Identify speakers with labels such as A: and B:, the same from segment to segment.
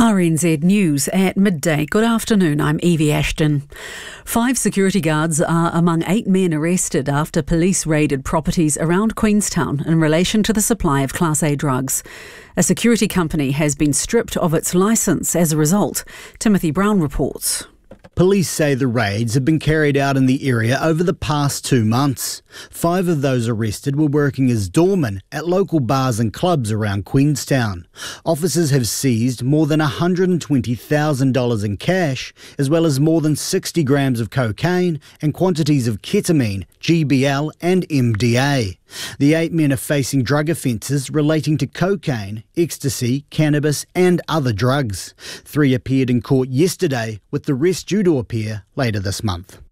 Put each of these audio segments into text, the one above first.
A: RNZ News at midday. Good afternoon, I'm Evie Ashton. 5 security guards are among 8 men arrested after police raided properties around Queenstown in relation to the supply of Class A drugs. A security company has been stripped of its licence as a result. Timothy Brown reports.
B: Police say the raids have been carried out in the area over the past 2 months. 5 of those arrested were working as doormen at local bars and clubs around Queenstown. Officers have seized more than $120,000 in cash, as well as more than 60 grams of cocaine and quantities of ketamine, GBL and MDA. The 8 men are facing drug offences relating to cocaine, ecstasy, cannabis and other drugs. 3 appeared in court yesterday, with the rest due to appear later this month.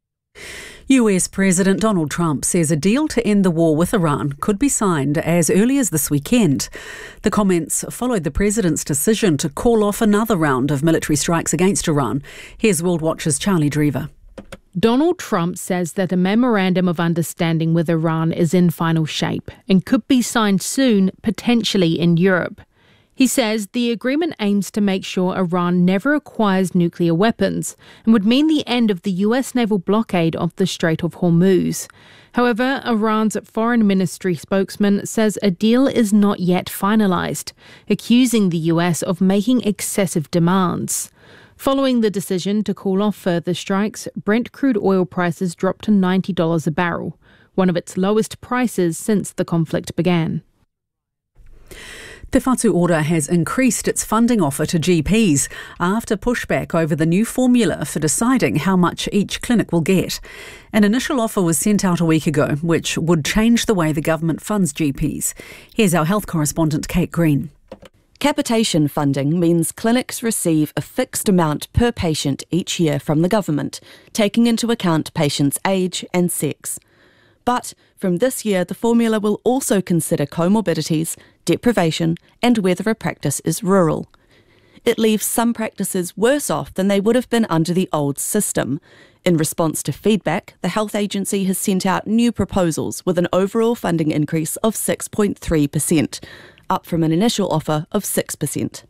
A: US President Donald Trump says a deal to end the war with Iran could be signed as early as this weekend. The comments followed the president's decision to call off another round of military strikes against Iran. Here's World Watch's Charlie Drever.
C: Donald Trump says that a memorandum of understanding with Iran is in final shape and could be signed soon, potentially in Europe. He says the agreement aims to make sure Iran never acquires nuclear weapons and would mean the end of the US naval blockade of the Strait of Hormuz. However, Iran's foreign ministry spokesman says a deal is not yet finalised, accusing the US of making excessive demands. Following the decision to call off further strikes, Brent crude oil prices dropped to $90 a barrel, one of its lowest prices since the conflict began.
A: Te Whatu Ora has increased its funding offer to GPs after pushback over the new formula for deciding how much each clinic will get. An initial offer was sent out a week ago, which would change the way the government funds GPs. Here's our health correspondent, Kate Green.
D: Capitation funding means clinics receive a fixed amount per patient each year from the government, taking into account patients' age and sex. But from this year, the formula will also consider comorbidities, deprivation, and whether a practice is rural. It leaves some practices worse off than they would have been under the old system. In response to feedback, the health agency has sent out new proposals with an overall funding increase of 6.3%. up from an initial offer of 6%.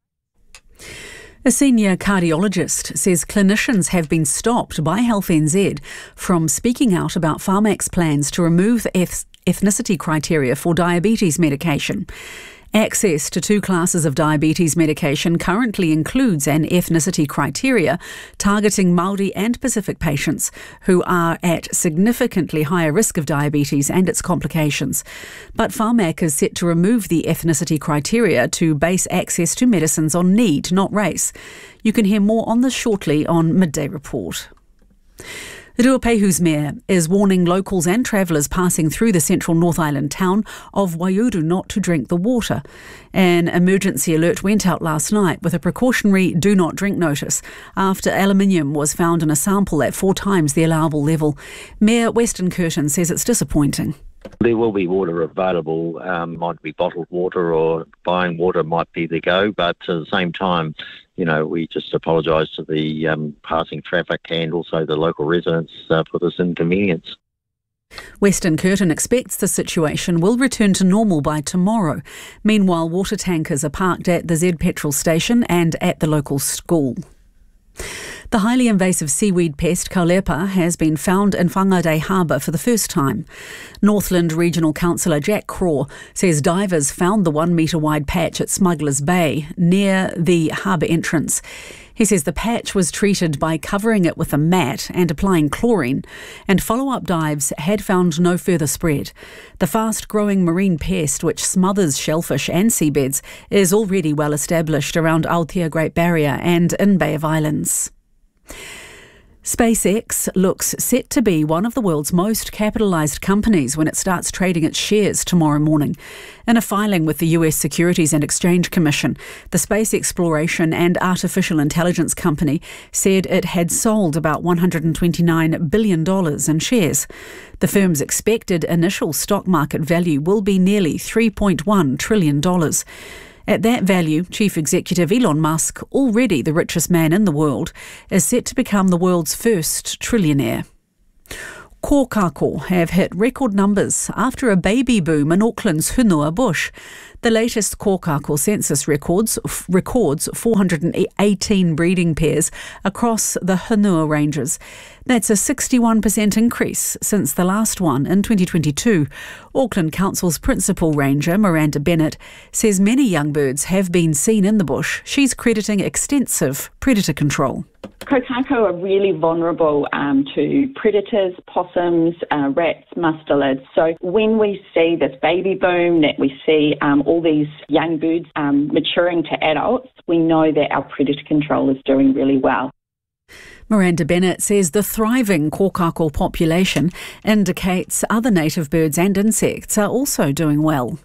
A: A senior cardiologist says clinicians have been stopped by Health NZ from speaking out about Pharmac's plans to remove ethnicity criteria for diabetes medication. Access to 2 classes of diabetes medication currently includes an ethnicity criteria targeting Māori and Pacific patients who are at significantly higher risk of diabetes and its complications. But Pharmac is set to remove the ethnicity criteria to base access to medicines on need, not race. You can hear more on this shortly on Midday Report. The Ruapehu's mayor is warning locals and travellers passing through the central North Island town of Waiuru not to drink the water. An emergency alert went out last night with a precautionary do not drink notice after aluminium was found in a sample at 4 times the allowable level. Mayor Weston Curtin says it's disappointing.
E: There will be water available, might be bottled water or buying water might be the go, but at the same time, we just apologise to the passing traffic and also the local residents for this inconvenience.
A: Weston Curtin expects the situation will return to normal by tomorrow. Meanwhile, water tankers are parked at the Z petrol station and at the local school. The highly invasive seaweed pest Kaulepa has been found in Whangarei Harbour for the first time. Northland Regional Councillor Jack Craw says divers found the 1 metre wide patch at Smugglers Bay near the harbour entrance. He says the patch was treated by covering it with a mat and applying chlorine, and follow-up dives had found no further spread. The fast-growing marine pest, which smothers shellfish and seabeds, is already well established around Aotea Great Barrier and in Bay of Islands. SpaceX looks set to be one of the world's most capitalised companies when it starts trading its shares tomorrow morning. In a filing with the US Securities and Exchange Commission, the space exploration and artificial intelligence company said it had sold about $129 billion in shares. The firm's expected initial stock market value will be nearly $3.1 trillion. At that value, Chief Executive Elon Musk, already the richest man in the world, is set to become the world's first trillionaire. Kōkako have hit record numbers after a baby boom in Auckland's Hunua bush. The latest Kōkako census records 418 breeding pairs across the Hanua Ranges. That's a 61% increase since the last one in 2022. Auckland Council's principal ranger, Miranda Bennett, says many young birds have been seen in the bush. She's crediting extensive predator control.
F: Kōkako are really vulnerable to predators, possums, rats, mustelids. So when we see this baby boom, that we see all these young birds maturing to adults, we know that our predator control is doing really well.
A: Miranda Bennett says the thriving Kōkako population indicates other native birds and insects are also doing well.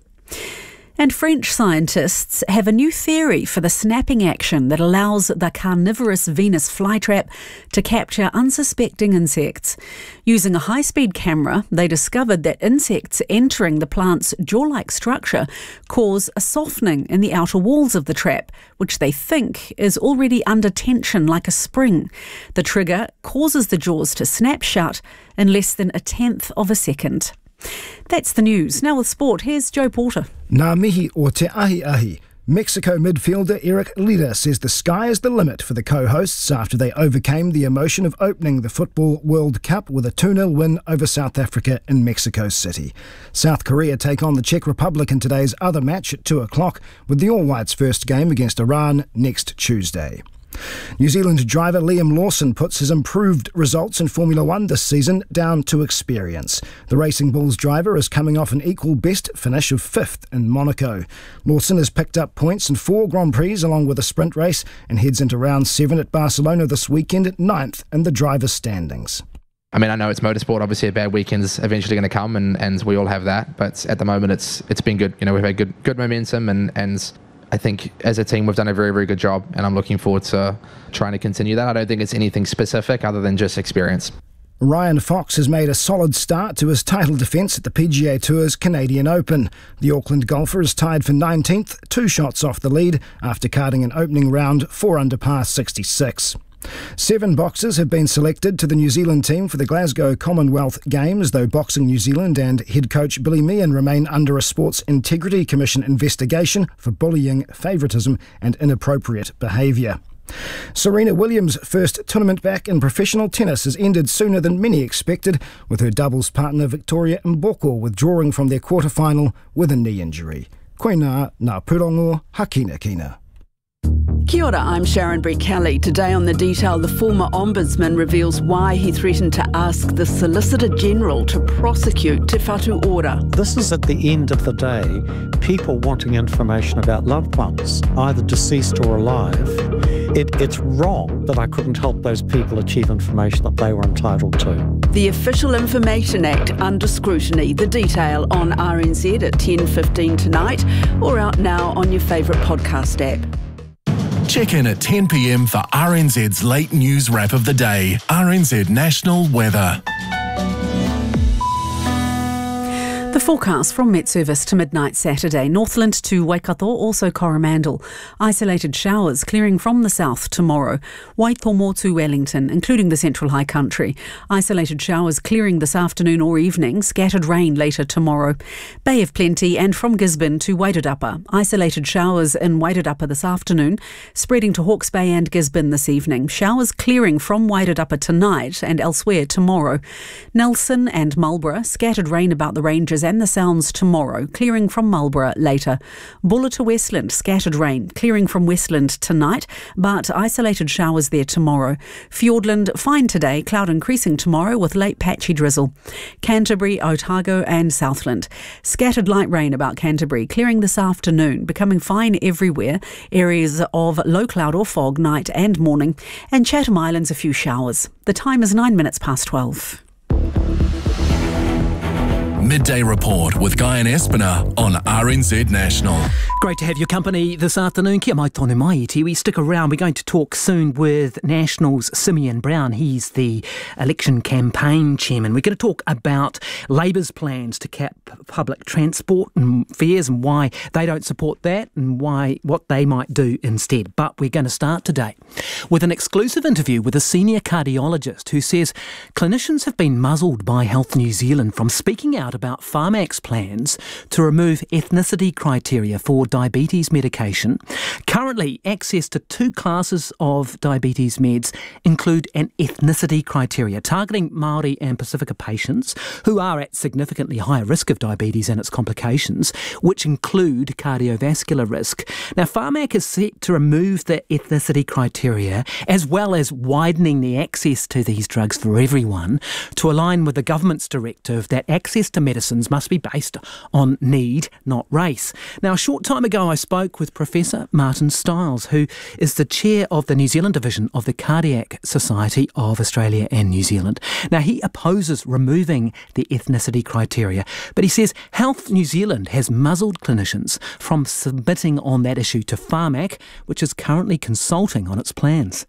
A: And French scientists have a new theory for the snapping action that allows the carnivorous Venus flytrap to capture unsuspecting insects. Using a high-speed camera, they discovered that insects entering the plant's jaw-like structure cause a softening in the outer walls of the trap, which they think is already under tension like a spring. The trigger causes the jaws to snap shut in less than 1/10 of a second. That's the news. Now with sport, here's Joe Porter.
G: Ngā mihi o te ahi. Mexico midfielder Eric Lira says the sky is the limit for the co-hosts after they overcame the emotion of opening the Football World Cup with a 2-0 win over South Africa in Mexico City. South Korea take on the Czech Republic in today's other match at 2 o'clock, with the All Whites' first game against Iran next Tuesday. New Zealand driver Liam Lawson puts his improved results in Formula One this season down to experience. The Racing Bulls driver is coming off an equal best finish of 5th in Monaco. Lawson has picked up points in 4 Grand Prix along with a sprint race and heads into round 7 at Barcelona this weekend at 9th in the drivers' standings.
H: I mean, I know it's motorsport. Obviously, a bad weekend's eventually going to come, and we all have that. But at the moment, it's been good. You know, we've had good momentum, and I think as a team we've done a very, very good job, and I'm looking forward to trying to continue that. I don't think it's anything specific other than just experience.
G: Ryan Fox has made a solid start to his title defence at the PGA Tour's Canadian Open. The Auckland golfer is tied for 19th, 2 shots off the lead after carding an opening round 4 under par 66. 7 boxers have been selected to the New Zealand team for the Glasgow Commonwealth Games, though Boxing New Zealand and head coach Billy Meehan remain under a Sports Integrity Commission investigation for bullying, favouritism and inappropriate behaviour. Serena Williams' first tournament back in professional tennis has ended sooner than many expected, with her doubles partner Victoria Mboko withdrawing from their quarter-final with a knee injury. Koina ngā pūrongo hakina kina.
I: Kia ora, I'm Sharon Brett-Kelly. Today on The Detail, the former Ombudsman reveals why he threatened to ask the Solicitor General to prosecute Te Whatu Ora.
J: This is, at the end of the day, people wanting information about loved ones, either deceased or alive. It's wrong that I couldn't help those people achieve information that they were entitled to.
I: The Official Information Act under scrutiny. The Detail on RNZ at 10:15 tonight, or out now on your favourite podcast app.
K: Check in at 10 p.m. for RNZ's late news wrap of the day. RNZ National Weather.
A: The forecast from Met Service to midnight Saturday. Northland to Waikato, also Coromandel. Isolated showers clearing from the south tomorrow. Waitomo to Wellington, including the Central High Country. Isolated showers clearing this afternoon or evening. Scattered rain later tomorrow. Bay of Plenty and from Gisborne to Wairarapa. Isolated showers in Wairarapa this afternoon. Spreading to Hawke's Bay and Gisborne this evening. Showers clearing from Wairarapa tonight and elsewhere tomorrow. Nelson and Marlborough. Scattered rain about the ranges and the Sounds tomorrow, clearing from Marlborough later. Buller to Westland, scattered rain, clearing from Westland tonight, but isolated showers there tomorrow. Fiordland, fine today, cloud increasing tomorrow with late patchy drizzle. Canterbury, Otago and Southland. Scattered light rain about Canterbury, clearing this afternoon, becoming fine everywhere. Areas of low cloud or fog night and morning. And Chatham Islands, a few showers. The time is 9 minutes past 12.
K: Midday Report with Guy and Espiner on RNZ National.
L: Great to have your company this afternoon. Kia mai tonu mai tiwi. Stick around. We're going to talk soon with National's Simeon Brown. He's the election campaign chairman. We're going to talk about Labour's plans to cap public transport and fares and why they don't support that and what they might do instead. But we're going to start today with an exclusive interview with a senior cardiologist who says clinicians have been muzzled by Health New Zealand from speaking out about Pharmac's plans to remove ethnicity criteria for diabetes medication. Currently, access to two classes of diabetes meds include an ethnicity criteria targeting Māori and Pacifica patients who are at significantly higher risk of diabetes and its complications, which include cardiovascular risk. Now, Pharmac is set to remove the ethnicity criteria as well as widening the access to these drugs for everyone to align with the government's directive that access to medicines must be based on need, not race. Now, a short time ago, I spoke with Professor Martin Stiles, who is the chair of the New Zealand division of the Cardiac Society of Australia and New Zealand. Now, he opposes removing the ethnicity criteria, but he says Health New Zealand has muzzled clinicians from submitting on that issue to Pharmac, which is currently consulting on its plans.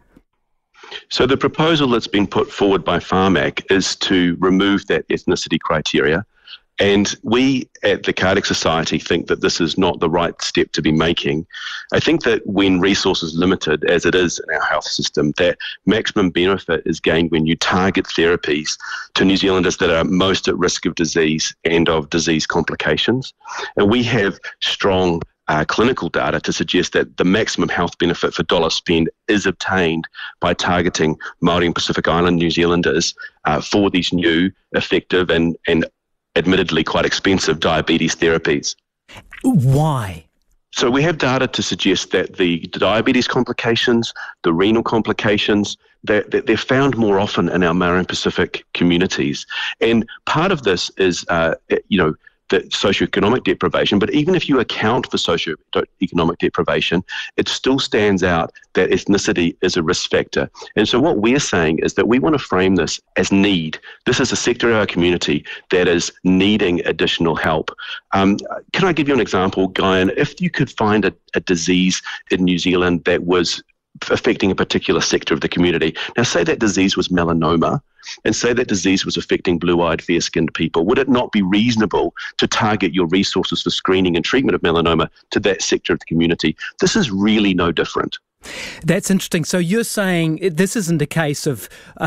M: So the proposal that's been put forward by Pharmac is to remove that ethnicity criteria. And we at the Cardiac Society think that this is not the right step to be making. I think that when resources limited, as it is in our health system, that maximum benefit is gained when you target therapies to New Zealanders that are most at risk of disease and of disease complications. And we have strong clinical data to suggest that the maximum health benefit for dollar spend is obtained by targeting Māori and Pacific Island New Zealanders for these new, effective and admittedly quite expensive diabetes therapies.
L: Why?
M: So we have data to suggest that the diabetes complications, the renal complications, they're found more often in our Māori and Pacific communities. And part of this is, the socioeconomic deprivation, but even if you account for socioeconomic deprivation, it still stands out that ethnicity is a risk factor. And so what we're saying is that we want to frame this as need. This is a sector of our community that is needing additional help. Can I give you an example, Guyan? If you could find a disease in New Zealand that was affecting a particular sector of the community. Now, say that disease was melanoma, and say that disease was affecting blue-eyed, fair-skinned people. Would it not be reasonable to target your resources for screening and treatment of melanoma to that sector of the community? This is really no different.
L: That's interesting. So you're saying this isn't a case of,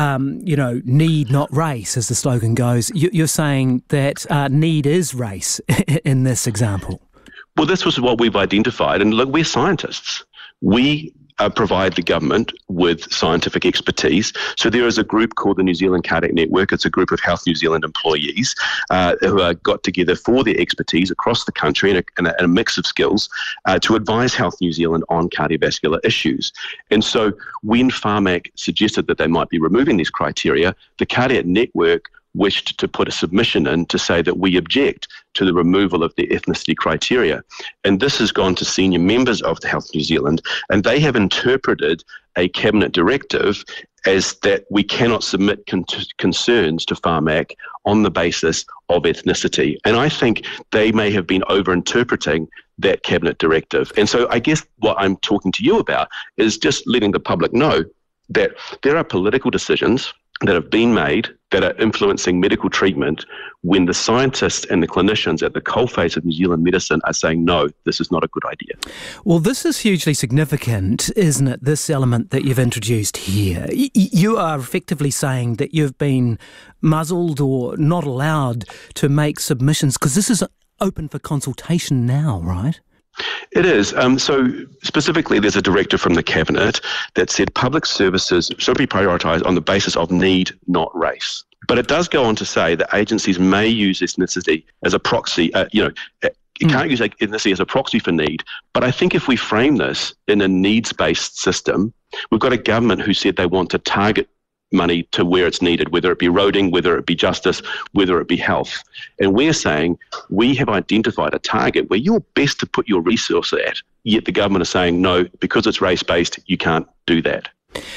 L: need, not race, as the slogan goes. You're saying that need is race in this example.
M: Well, this was what we've identified. And look, we're scientists. We provide the government with scientific expertise. So there is a group called the New Zealand Cardiac Network. It's a group of Health New Zealand employees who are got together for their expertise across the country and a mix of skills to advise Health New Zealand on cardiovascular issues. And so when Pharmac suggested that they might be removing these criteria, the Cardiac Network wished to put a submission in to say that we object to the removal of the ethnicity criteria. And this has gone to senior members of the Health New Zealand, and they have interpreted a cabinet directive as that we cannot submit concerns to Pharmac on the basis of ethnicity. And I think they may have been over-interpreting that cabinet directive. And so I guess what I'm talking to you about is just letting the public know that there are political decisions that have been made that are influencing medical treatment when the scientists and the clinicians at the coalface of New Zealand medicine are saying, no, this is not a good idea.
L: Well, this is hugely significant, isn't it, this element that you've introduced here? You are effectively saying that you've been muzzled or not allowed to make submissions because this is open for consultation now, right?
M: It is. So specifically, there's a directive from the Cabinet that said public services should be prioritised on the basis of need, not race. But it does go on to say that agencies may use ethnicity as a proxy, it can't use ethnicity as a proxy for need. But I think if we frame this in a needs-based system, we've got a government who said they want to target money to where it's needed, whether it be roading, whether it be justice, whether it be health. And we're saying we have identified a target where you're best to put your resource at, yet the government is saying, no, because it's race-based, you can't do that.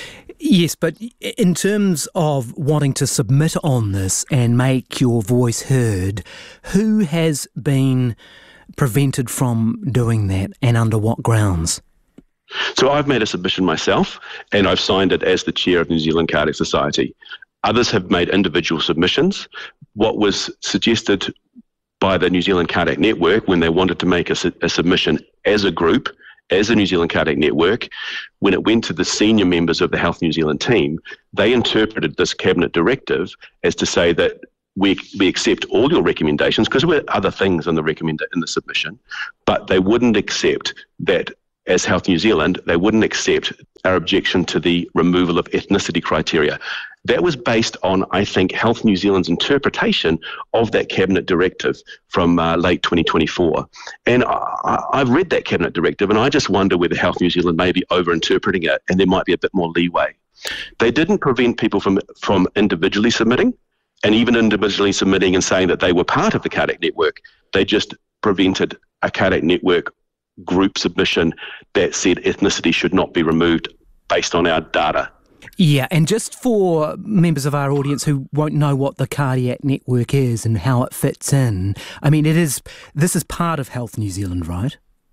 L: Yes, but in terms of wanting to submit on this and make your voice heard, who has been prevented from doing that and under what grounds?
M: So I've made a submission myself, and I've signed it as the chair of New Zealand Cardiac Society. Others have made individual submissions. What was suggested by the New Zealand Cardiac Network when they wanted to make a submission as a group, as a New Zealand Cardiac Network, when it went to the senior members of the Health New Zealand team, they interpreted this cabinet directive as to say that we accept all your recommendations, because there were other things in the submission, but they wouldn't accept that. As Health New Zealand, they wouldn't accept our objection to the removal of ethnicity criteria. That was based on, I think, Health New Zealand's interpretation of that Cabinet directive from late 2024. And I've read that Cabinet directive, and I just wonder whether Health New Zealand may be over-interpreting it, and there might be a bit more leeway. They didn't prevent people from individually submitting, and even individually submitting and saying that they were part of the Cardiac Network. They just prevented a Cardiac Network group submission that said ethnicity should not be removed based on our data.
L: Yeah, and just for members of our audience who won't know what the Cardiac Network is and how it fits in, I mean, this is part of Health New Zealand, right?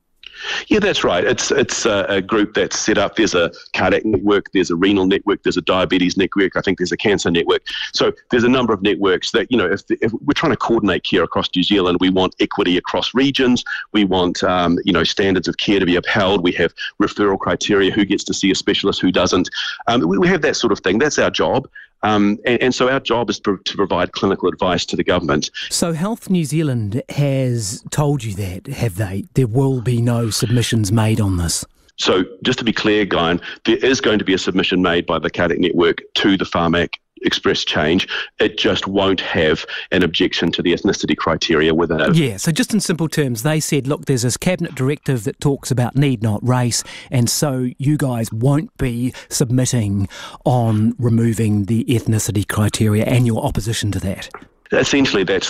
M: Yeah, that's right. It's a group that's set up. There's a cardiac network, there's a renal network, there's a diabetes network, I think there's a cancer network. So there's a number of networks that, if we're trying to coordinate care across New Zealand, we want equity across regions, we want, standards of care to be upheld, we have referral criteria, who gets to see a specialist, who doesn't. We have that sort of thing. That's our job. And so our job is to provide clinical advice to the government.
L: So Health New Zealand has told you that, have they? There will be no submissions made on this.
M: So just to be clear, Guyan, there is going to be a submission made by the Cardiac Network to the Pharmac Express change. It just won't have an objection to the ethnicity criteria within it.
L: Yeah, so just in simple terms, they said, look, there's this Cabinet directive that talks about need not race, and so you guys won't be submitting on removing the ethnicity criteria and your opposition to that.
M: Essentially, that's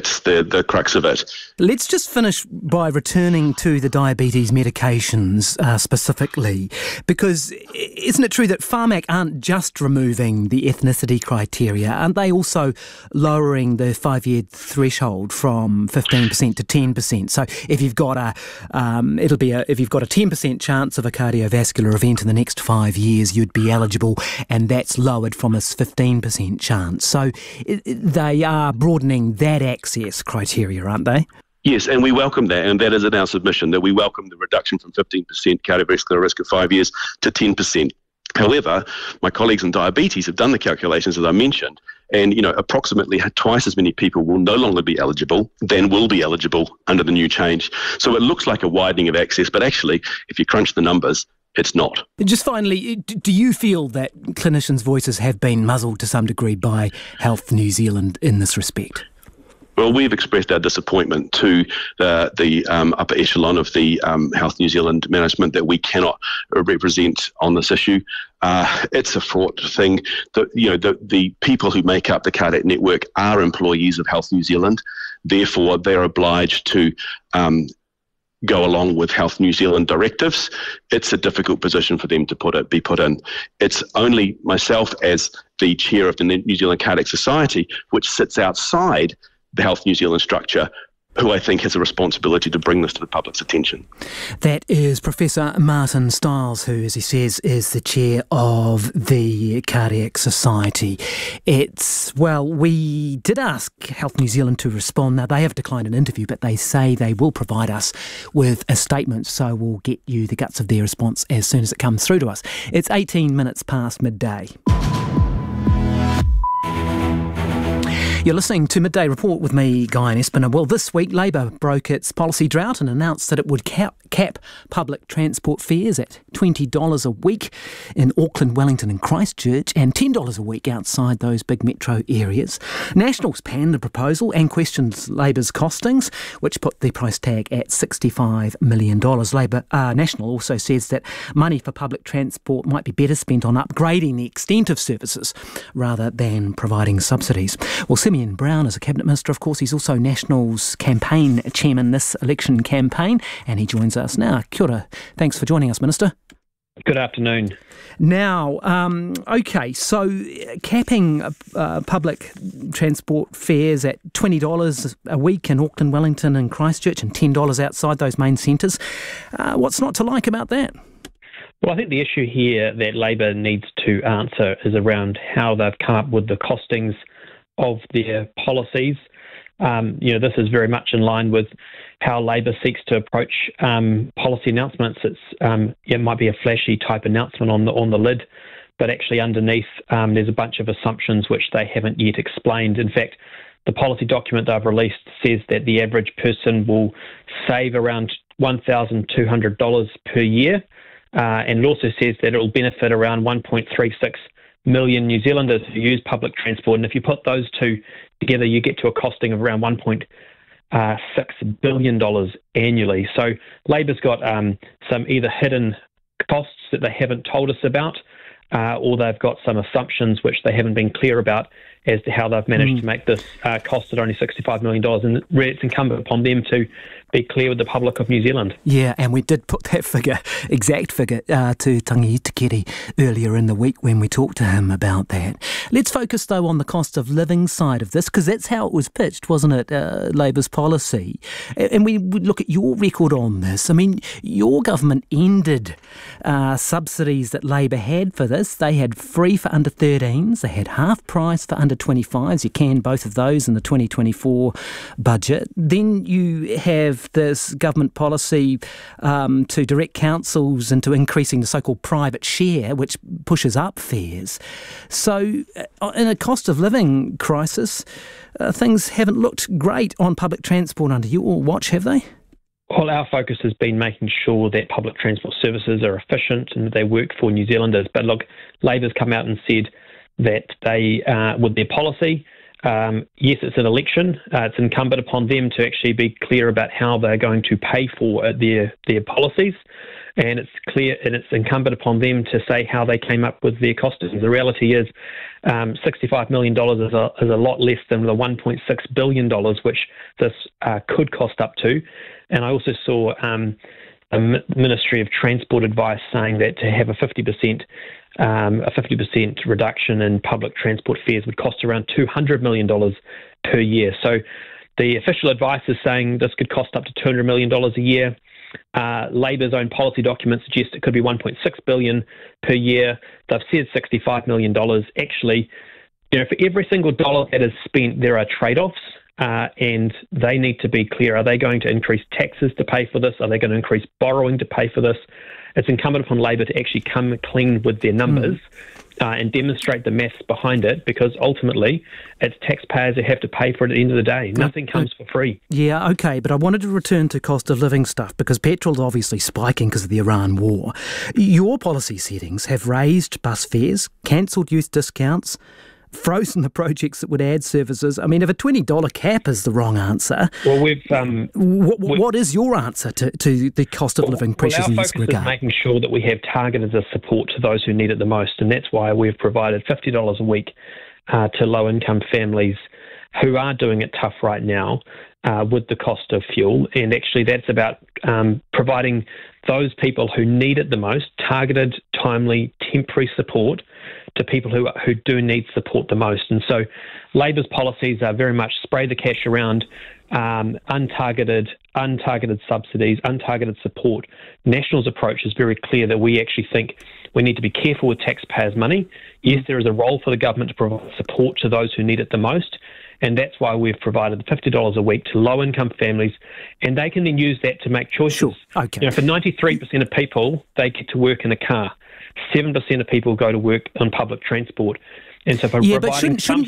M: the crux of it.
L: Let's just finish by returning to the diabetes medications specifically, because isn't it true that Pharmac aren't just removing the ethnicity criteria? Aren't they also lowering the 5-year threshold from 15% to 10%? So if you've got if you've got a 10% chance of a cardiovascular event in the next 5 years, you'd be eligible, and that's lowered from a 15% chance. So they are broadening that access criteria, aren't they?
M: Yes, and we welcome that, and that is in our submission, that we welcome the reduction from 15% cardiovascular risk at 5 years to 10%. However, my colleagues in diabetes have done the calculations, as I mentioned, and approximately twice as many people will no longer be eligible than will be eligible under the new change. So it looks like a widening of access, but actually, if you crunch the numbers, it's not.
L: Just finally, do you feel that clinicians' voices have been muzzled to some degree by Health New Zealand in this respect?
M: Well, we've expressed our disappointment to the upper echelon of the Health New Zealand management that we cannot represent on this issue. It's a fraught thing. The people who make up the Cardiac Network are employees of Health New Zealand. Therefore, they're obliged to go along with Health New Zealand directives. It's a difficult position for them to be put in. It's only myself as the chair of the New Zealand Cardiac Society, which sits outside the Health New Zealand structure, who I think has a responsibility to bring this to the public's attention.
L: That is Professor Martin Stiles, who, as he says, is the chair of the Cardiac Society. We did ask Health New Zealand to respond. Now, they have declined an interview, but they say they will provide us with a statement, so we'll get you the guts of their response as soon as it comes through to us. It's 18 minutes past midday. You're listening to Midday Report with me, Guyan Espiner. Well, this week, Labor broke its policy drought and announced that it would cap public transport fares at $20 a week in Auckland, Wellington and Christchurch, and $10 a week outside those big metro areas. Nationals panned the proposal and questioned Labor's costings, which put the price tag at $65 million. National also says that money for public transport might be better spent on upgrading the extent of services rather than providing subsidies. Well, Simeon Brown is a Cabinet Minister, of course. He's also National's campaign chairman this election campaign, and he joins us now. Kia ora. Thanks for joining us, Minister.
N: Good afternoon.
L: Now, so capping public transport fares at $20 a week in Auckland, Wellington and Christchurch and $10 outside those main centres. What's not to like about that?
N: Well, I think the issue here that Labor needs to answer is around how they've come up with the costings of their policies. This is very much in line with how Labor seeks to approach policy announcements. It might be a flashy type announcement on the lid, but actually underneath there's a bunch of assumptions which they haven't yet explained. In fact, The policy document they've released says that the average person will save around $1,200 per year, and it also says that it will benefit around 1.36 million New Zealanders who use public transport. And if you put those two together, you get to a costing of around $1.6 billion annually. So Labor's got some either hidden costs that they haven't told us about, or they've got some assumptions which they haven't been clear about as to how they've managed to make this cost at only $65 million. And it's incumbent upon them to be clear with the public of New Zealand.
L: Yeah, and we did put that exact figure to Tangi Tekere earlier in the week when we talked to him about that. Let's focus, though, on the cost of living side of this, because that's how it was pitched, wasn't it, Labor's policy? And we would look at your record on this. I mean, your government ended subsidies that Labor had for this. They had free for under 13s, they had half price for under 25s. You canned both of those in the 2024 budget. Then you have this government policy to direct councils into increasing the so-called private share, which pushes up fares. So in a cost of living crisis, things haven't looked great on public transport under your watch, have they?
N: Well, our focus has been making sure that public transport services are efficient and that they work for New Zealanders. But look, Labor's come out and said that they, with their policy, yes, it's an election. It's incumbent upon them to actually be clear about how they're going to pay for their policies, and it's clear and it's incumbent upon them to say how they came up with their costings. The reality is, $65 million is a lot less than the $1.6 billion which this could cost up to. And I also saw the Ministry of Transport advice saying that to have a 50% reduction in public transport fares would cost around $200 million per year. So the official advice is saying this could cost up to $200 million a year. Labor's own policy documents suggest it could be $1.6 billion per year. They've said $65 million. Actually, for every single dollar that is spent, there are trade-offs. And they need to be clear. Are they going to increase taxes to pay for this? Are they going to increase borrowing to pay for this? It's incumbent upon Labor to actually come clean with their numbers and demonstrate the maths behind it, because ultimately it's taxpayers who have to pay for it at the end of the day. Nothing comes for free.
L: Yeah, okay, but I wanted to return to cost of living stuff, because petrol's obviously spiking because of the Iran war. Your policy settings have raised bus fares, cancelled youth discounts, frozen the projects that would add services. I mean, if a $20 cap is the wrong answer,
N: well,
L: what is your answer to the cost of living pressures in this regard?
N: Our focus is making sure that we have targeted support to those who need it the most, and that's why we've provided $50 a week to low-income families who are doing it tough right now with the cost of fuel. And actually that's about providing those people who need it the most targeted, timely, temporary support to people who do need support the most. And so Labor's policies are very much spray the cash around, untargeted subsidies, untargeted support. National's approach is very clear that we actually think we need to be careful with taxpayers' money. Yes, there is a role for the government to provide support to those who need it the most, and that's why we've provided $50 a week to low-income families, and they can then use that to make choices.
L: Sure. Okay.
N: For 93% of people, they get to work in a car. 7% of people go to work on public transport. And so shouldn't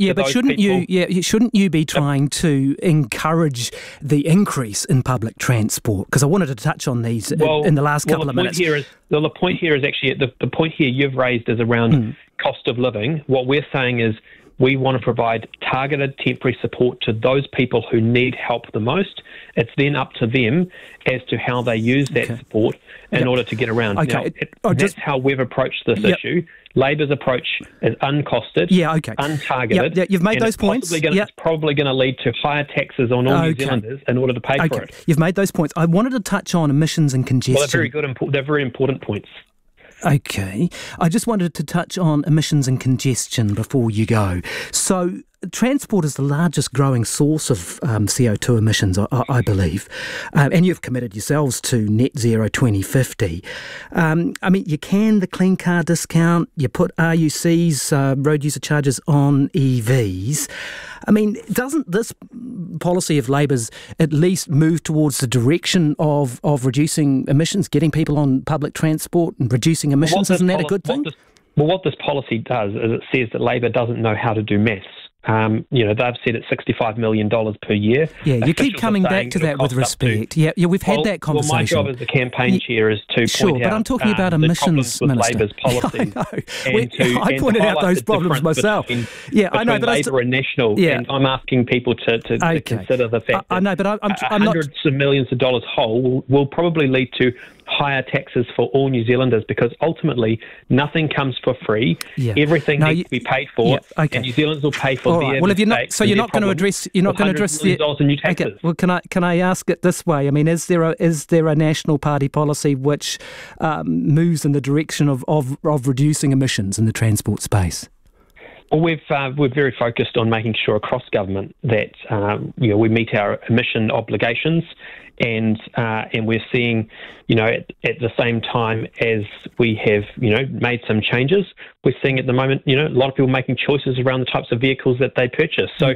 N: you be trying
L: to encourage the increase in public transport? Because I wanted to touch on these in the last couple of minutes.
N: The point here is actually the point here you've raised is around cost of living. What we're saying is we want to provide targeted temporary support to those people who need help the most. It's then up to them as to how they use that support in order to get around.
L: Okay.
N: Now, that's how we've approached this issue. Labor's approach is uncosted, untargeted.
L: Yeah, you've made those points.
N: It's probably going to lead to higher taxes on all New Zealanders in order to pay for it.
L: You've made those points. I wanted to touch on emissions and congestion.
N: Well, they're very good. They're very important points.
L: Okay. I just wanted to touch on emissions and congestion before you go. So transport is the largest growing source of CO2 emissions, I believe, and you've committed yourselves to net zero 2050. I mean, you can the clean car discount, you put RUCs, road user charges, on EVs. I mean, doesn't this policy of Labor's at least move towards the direction of reducing emissions, getting people on public transport and reducing emissions? Isn't that a good thing?
N: What this policy does is it says that Labor doesn't know how to do maths. They've said it's $65 million per year.
L: Yeah, you keep coming back to that with respect. Yeah, we've had that conversation.
N: Well, my job as the campaign chair is to point out
L: but I'm talking about emissions,
N: with
L: Minister.
N: Labor's policies.
L: I pointed out those problems myself.
N: I know, but Labor and National, and I'm asking people to consider the fact that
L: I know, but I'm
N: hundreds of millions of dollars whole will probably lead to higher taxes for all New Zealanders, because ultimately nothing comes for free. Everything needs to be paid for, and New Zealanders will pay for their mistakes.
L: So you're not going to address the
N: new taxes.
L: Okay. Well, can I ask it this way? I mean, is there a National Party policy which moves in the direction of reducing emissions in the transport space?
N: Well, we're very focused on making sure across government that we meet our emission obligations, and we're seeing, at the same time as we have made some changes, we're seeing at the moment a lot of people making choices around the types of vehicles that they purchase. So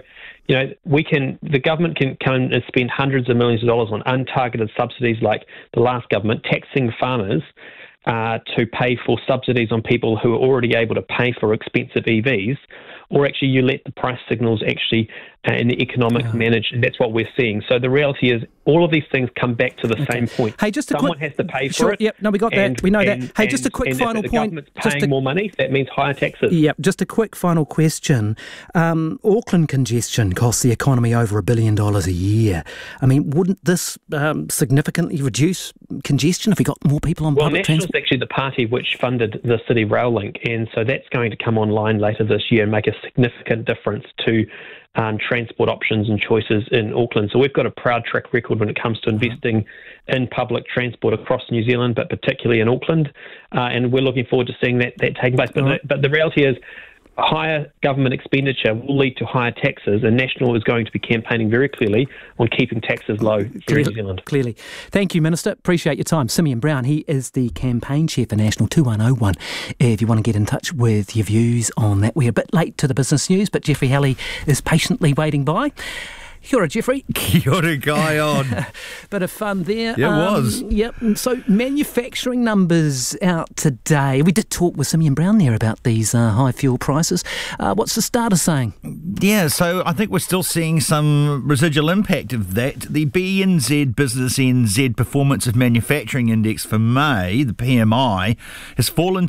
N: the government can come and spend hundreds of millions of dollars on untargeted subsidies like the last government, taxing farmers to pay for subsidies on people who are already able to pay for expensive EVs, or actually you let the price signals actually and the economics manage, and that's what we're seeing. So the reality is all of these things come back to the same point.
L: Hey,
N: Someone has to pay for it.
L: Yep, no, we got that. We know that. Hey, just a quick final
N: if the
L: point.
N: Government's paying more money, that means higher taxes.
L: Yep, just a quick final question. Auckland congestion costs the economy over $1 billion a year. I mean, wouldn't this significantly reduce congestion if we got more people on public transport?
N: National's actually the party which funded the City Rail Link, and so that's going to come online later this year and make a significant difference to transport options and choices in Auckland. So we've got a proud track record when it comes to investing in public transport across New Zealand, but particularly in Auckland, and we're looking forward to seeing that taking place. But the reality is higher government expenditure will lead to higher taxes, and National is going to be campaigning very clearly on keeping taxes low here in New Zealand.
L: Clearly. Thank you, Minister. Appreciate your time. Simeon Brown, he is the campaign chair for National, 2101. If you want to get in touch with your views on that. We're a bit late to the business news, but Jeffrey Halley is patiently waiting by. Kia ora, Jeffrey.
O: Kia ora, Guy on.
L: Bit of fun there.
O: Yeah, it was.
L: Yep. So manufacturing numbers out today. We did talk with Simeon Brown there about these high fuel prices. What's the starter saying?
O: Yeah, so I think we're still seeing some residual impact of that. The BNZ Business NZ Performance of Manufacturing Index for May, the PMI, has fallen to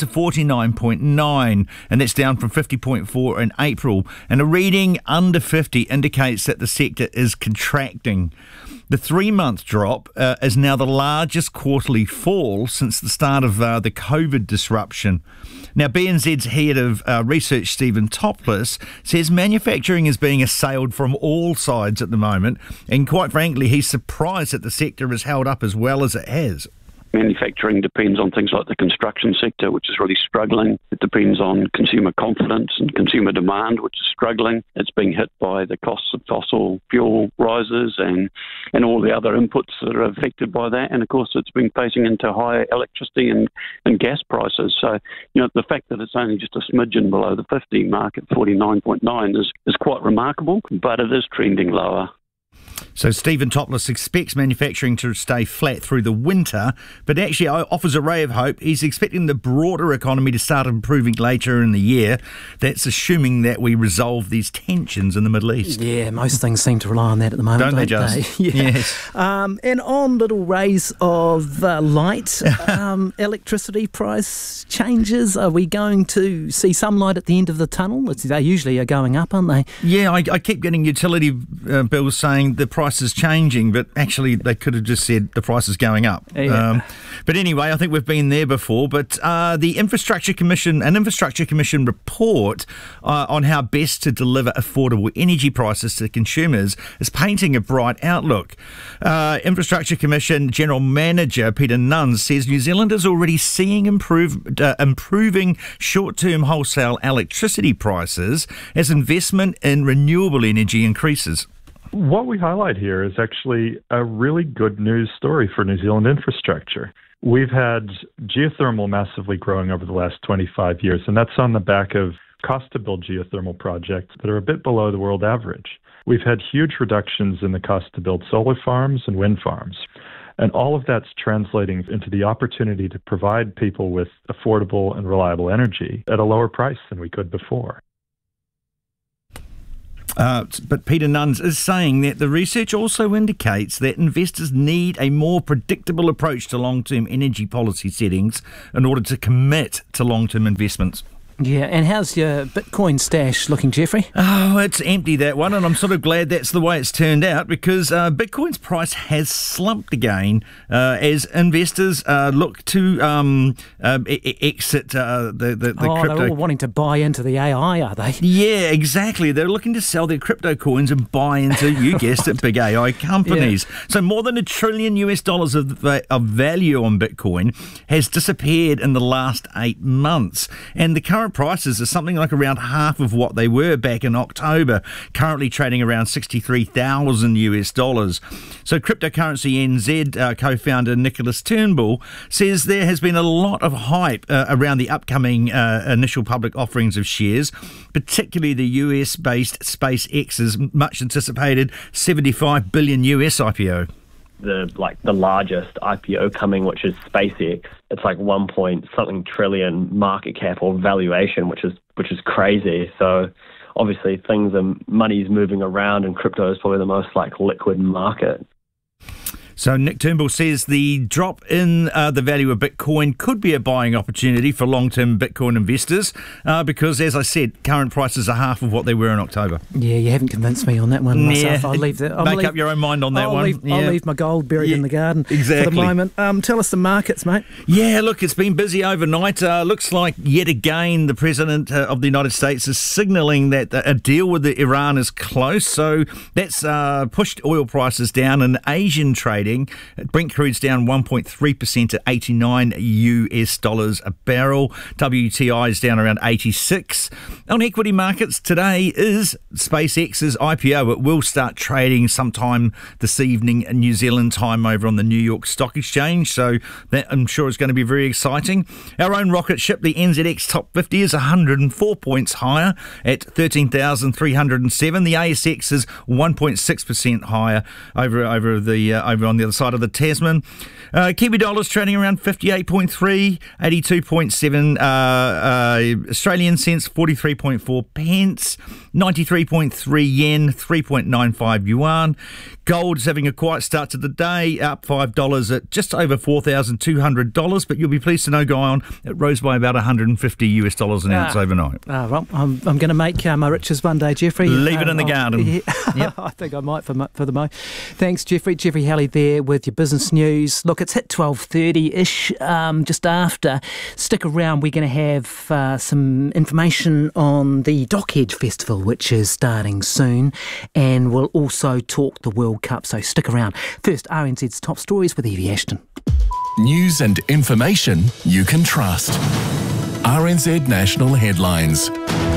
O: 49.9, and that's down from 50.4 in April. And a reading under 50 indicates that the sector is contracting. The 3-month drop is now the largest quarterly fall since the start of the COVID disruption. Now, BNZ's head of research, Stephen Topless, says manufacturing is being assailed from all sides at the moment, and quite frankly, he's surprised that the sector has held up as well as it has.
P: Manufacturing depends on things like the construction sector, which is really struggling. It depends on consumer confidence and consumer demand, which is struggling. It's being hit by the costs of fossil fuel rises and all the other inputs that are affected by that. And of course, it's been facing into higher electricity and gas prices. So, the fact that it's only just a smidgen below the 50 mark at 49.9 is quite remarkable, but it is trending lower.
O: So Stephen Topless expects manufacturing to stay flat through the winter, but actually offers a ray of hope. He's expecting the broader economy to start improving later in the year. That's assuming that we resolve these tensions in the Middle East.
L: Yeah, most things seem to rely on that at the moment, don't
O: they just?
L: Yeah.
O: Yes.
L: And on little rays of light, electricity price changes. Are we going to see some light at the end of the tunnel? They usually are going up, aren't they?
O: Yeah, I keep getting utility bills saying the price is changing, but actually they could have just said the price is going up.
L: Yeah.
O: But anyway, I think we've been there before. But the Infrastructure Commission report on how best to deliver affordable energy prices to consumers is painting a bright outlook. Infrastructure Commission General Manager Peter Nunn says New Zealand is already seeing improving short-term wholesale electricity prices as investment in renewable energy increases.
Q: What we highlight here is actually a really good news story for New Zealand infrastructure. We've had geothermal massively growing over the last 25 years, and that's on the back of cost-to-build geothermal projects that are a bit below the world average. We've had huge reductions in the cost to build solar farms and wind farms, and all of that's translating into the opportunity to provide people with affordable and reliable energy at a lower price than we could before.
O: But Peter Nuns is saying that the research also indicates that investors need a more predictable approach to long-term energy policy settings in order to commit to long-term investments.
L: Yeah, and how's your Bitcoin stash looking, Jeffrey?
O: Oh, it's empty, that one, and I'm sort of glad that's the way it's turned out, because Bitcoin's price has slumped again as investors look to exit the crypto.
L: They're all wanting to buy into the AI, are they?
O: Yeah, exactly. They're looking to sell their crypto coins and buy into, you guessed it, big AI companies. Yeah. So more than $1 trillion of value on Bitcoin has disappeared in the last 8 months, and the current prices are something like around half of what they were back in October, currently trading around $63,000. So Cryptocurrency NZ co-founder Nicholas Turnbull says there has been a lot of hype around the upcoming initial public offerings of shares, particularly the US-based SpaceX's much anticipated $75 billion US IPO.
R: The largest IPO coming, which is SpaceX. It's like 1 trillion market cap or valuation, which is crazy. So obviously money's moving around, and crypto is probably the most liquid market.
O: So Nick Turnbull says the drop in the value of Bitcoin could be a buying opportunity for long-term Bitcoin investors because, as I said, current prices are half of what they were in October.
L: Yeah, you haven't convinced me on that one myself. I'll leave that.
O: Make up your own mind on that one.
L: I'll leave my gold buried in the garden for the moment. Tell us the markets, mate.
O: Yeah, look, it's been busy overnight. Looks like yet again the President of the United States is signalling that a deal with Iran is close. So that's pushed oil prices down, and Asian trading. Brent crude's down 1.3% at $89 a barrel. WTI is down around 86. On equity markets today is SpaceX's IPO. It will start trading sometime this evening in New Zealand time over on the New York Stock Exchange. So that I'm sure is going to be very exciting. Our own rocket ship, the NZX Top 50, is 104 points higher at 13,307. The ASX is 1.6% higher over on the other side of the Tasman. Kiwi dollars trading around 58.3, 82.7 Australian cents, 43.4 pence, 93.3 yen, 3.95 yuan. Gold is having a quiet start to the day, up $5 at just over $4,200. But you'll be pleased to know, Guyon, it rose by about $150 an ounce overnight.
L: Well, I'm going to make my riches one day, Jeffrey.
O: Leave it in the garden.
L: Yeah. Yep. I think I might for the mo. Thanks, Jeffrey. Jeffrey Halley there with your business news. Look, it's hit 12:30-ish, just after. Stick around. We're going to have some information on the Dockhead Festival, which is starting soon, and we'll also talk the World Cup, so stick around. First, RNZ's top stories with Evie Ashton.
K: News and information you can trust. RNZ National Headlines.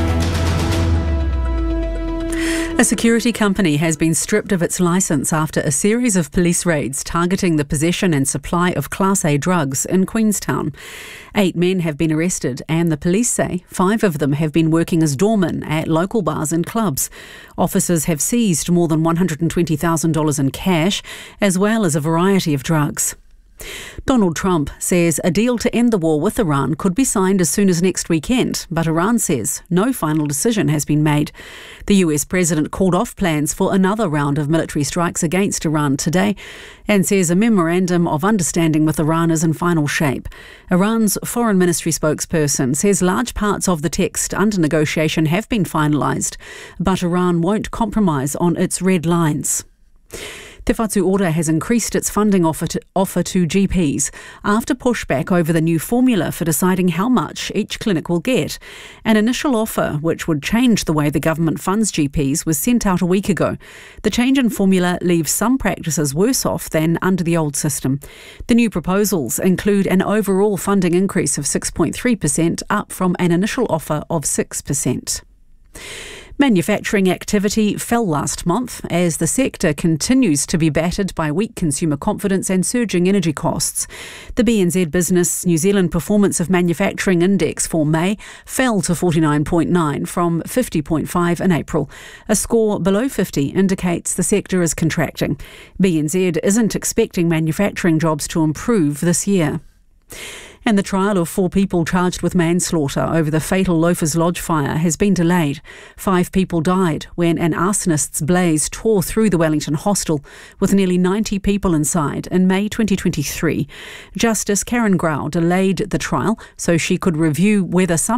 A: A security company has been stripped of its licence after a series of police raids targeting the possession and supply of Class A drugs in Queenstown. 8 men have been arrested, and the police say 5 of them have been working as doormen at local bars and clubs. Officers have seized more than $120,000 in cash, as well as a variety of drugs. Donald Trump says a deal to end the war with Iran could be signed as soon as next weekend, but Iran says no final decision has been made. The US president called off plans for another round of military strikes against Iran today and says a memorandum of understanding with Iran is in final shape. Iran's foreign ministry spokesperson says large parts of the text under negotiation have been finalised, but Iran wonte compromise on its red lines. Te Whatu Ora has increased its funding offer to GPs after pushback over the new formula for deciding how much each clinic will get. An initial offer, which would change the way the government funds GPs, was sent out a week ago. The change in formula leaves some practices worse off than under the old system. The new proposals include an overall funding increase of 6.3%, up from an initial offer of 6%. Manufacturing activity fell last month as the sector continues to be battered by weak consumer confidence and surging energy costs. The BNZ Business New Zealand Performance of Manufacturing Index for May fell to 49.9 from 50.5 in April. A score below 50 indicates the sector is contracting. BNZ isn't expecting manufacturing jobs to improve this year. And the trial of 4 people charged with manslaughter over the fatal Loafers Lodge fire has been delayed. 5 people died when an arsonist's blaze tore through the Wellington hostel, with nearly 90 people inside in May 2023. Justice Karen Grau delayed the trial so she could review whether some